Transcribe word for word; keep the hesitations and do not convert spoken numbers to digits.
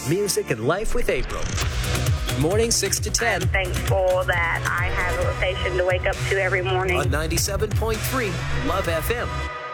Music and Life with April. Morning six to ten. I'm thankful that I have a rotation to wake up to every morning. On ninety-seven point three Love F M.